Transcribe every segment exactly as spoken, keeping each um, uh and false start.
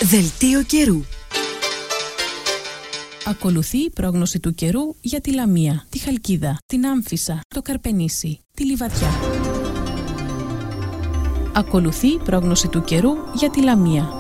Δελτίο καιρού. Ακολουθεί η πρόγνωση του καιρού για τη Λαμία, τη Χαλκίδα, την Άμφισσα, το Καρπενήσι, τη Λιβαδιά. Ακολουθεί η πρόγνωση του καιρού για τη Λαμία.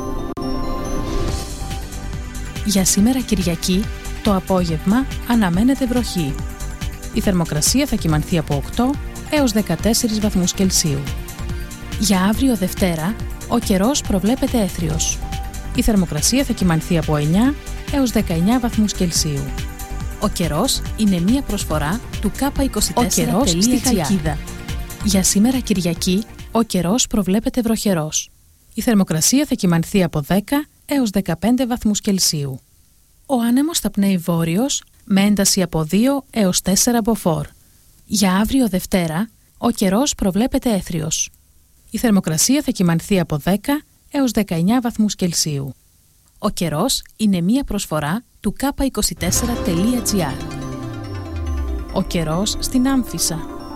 Για σήμερα Κυριακή, το απόγευμα αναμένεται βροχή. Η θερμοκρασία θα κυμανθεί από οκτώ έως δεκατέσσερις βαθμούς Κελσίου. Για αύριο Δευτέρα, ο καιρός προβλέπεται έθριος. Η θερμοκρασία θα κυμανθεί από εννιά έως δεκαεννιά βαθμούς Κελσίου. Ο καιρός είναι μία προσφορά του κάπα είκοσι τέσσερα τελεία τζι άρ. Ο καιρός στη Χαλκίδα. Για σήμερα Κυριακή, ο καιρός προβλέπεται βροχερός. Η θερμοκρασία θα κυμανθεί από δέκα έως δεκαπέντε βαθμούς Κελσίου. Ο άνεμος θα πνέει βόρειος με ένταση από δύο έως τέσσερα μποφόρ. Για αύριο Δευτέρα, ο καιρός προβλέπεται έθριος. Η θερμοκρασία θα κυμανθεί από δέκα έως δεκαεννιά βαθμούς Κελσίου. Ο καιρός είναι μία προσφορά του κάπα είκοσι τέσσερα τελεία τζι άρ. Ο καιρός στην Άμφισσα.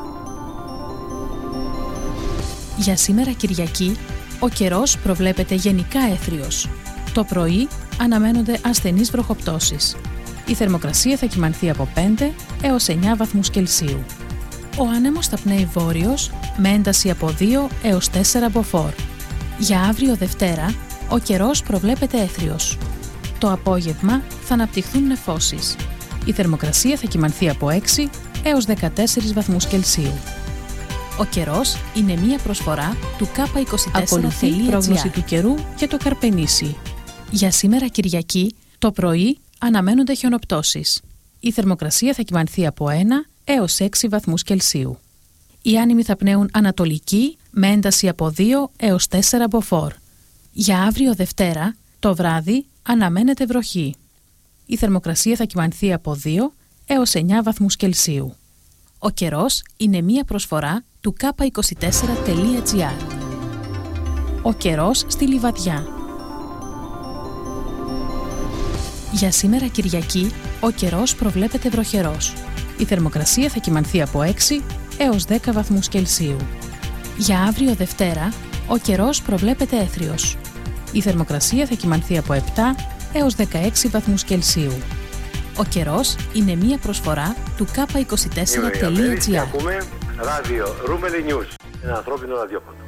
Για σήμερα Κυριακή, ο καιρός προβλέπεται γενικά έθριος. Το πρωί αναμένονται ασθενείς βροχοπτώσεις. Η θερμοκρασία θα κυμανθεί από πέντε έως εννιά βαθμούς Κελσίου. Ο άνεμος θα πνέει βόρειος με ένταση από δύο έως τέσσερα μποφόρ. Για αύριο Δευτέρα, ο καιρός προβλέπεται έθριος. Το απόγευμα θα αναπτυχθούν νεφώσεις. Η θερμοκρασία θα κυμανθεί από έξι έως δεκατέσσερις βαθμούς Κελσίου. Ο καιρός είναι μία προσφορά του κάπα είκοσι τέσσερα τελεία τζι άρ. Ακολουθεί η πρόγνωση του καιρού για το Καρπενήσι. Για σήμερα Κυριακή, το πρωί αναμένονται χιονοπτώσεις. Η θερμοκρασία θα κυμανθεί από ένα έως έξι βαθμούς Κελσίου. Οι άνεμοι θα πνέουν ανατολική με ένταση από δύο έως τέσσερα μποφόρ. Για αύριο Δευτέρα, το βράδυ αναμένεται βροχή. Η θερμοκρασία θα κυμανθεί από δύο έως εννιά βαθμούς Κελσίου. Ο καιρός είναι μία προσφορά του κάπα είκοσι τέσσερα τελεία τζι άρ. Ο καιρός στη Λιβαδιά. Για σήμερα Κυριακή, ο καιρός προβλέπεται βροχερός. Η θερμοκρασία θα κυμανθεί από έξι έως δέκα βαθμούς Κελσίου. Για αύριο Δευτέρα, ο καιρός προβλέπεται έθριος. Η θερμοκρασία θα κυμανθεί από επτά έως δεκαέξι βαθμούς Κελσίου. Ο καιρός είναι μία προσφορά του κάπα είκοσι τέσσερα τελεία τζι άρ. Ακούμε ράδιο Ρούμελι News, ένα ανθρώπινο ραδιόφωνο.